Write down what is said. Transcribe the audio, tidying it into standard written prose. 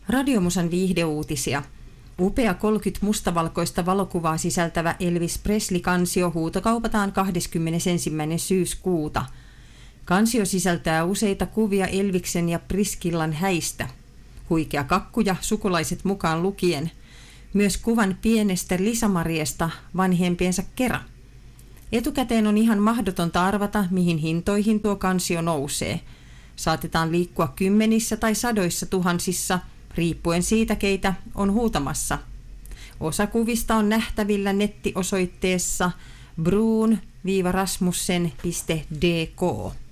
Radiomusan viihdeuutisia. Upea 30 mustavalkoista valokuvaa sisältävä Elvis Presley-kansio huutokaupataan 21. syyskuuta. Kansio sisältää useita kuvia Elviksen ja Priskillan häistä. Huikea kakku ja sukulaiset mukaan lukien. Myös kuvan pienestä Lisa-Mariesta vanhempiensa kera. Etukäteen on ihan mahdotonta arvata, mihin hintoihin tuo kansio nousee. Saatetaan liikkua kymmenissä tai sadoissa tuhansissa, riippuen siitä, keitä on huutamassa. Osa kuvista on nähtävillä nettiosoitteessa bruun-rasmussen.dk.